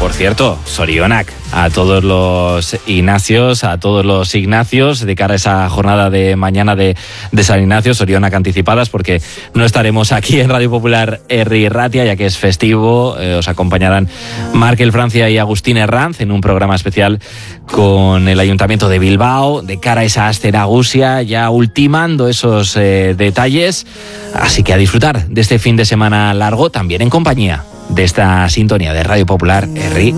por cierto, Sorionak, a todos los Ignacios, a todos los Ignacios, de cara a esa jornada de mañana de San Ignacio, Sorionak anticipadas, porque no estaremos aquí en Radio Popular Herri Ratia, ya que es festivo. Os acompañarán Markel Francia y Agustín Herranz en un programa especial con el Ayuntamiento de Bilbao, de cara a esa Asteragusia, ya ultimando esos detalles. Así que a disfrutar de este fin de semana largo, también en compañía de esta sintonía de Radio Popular Herri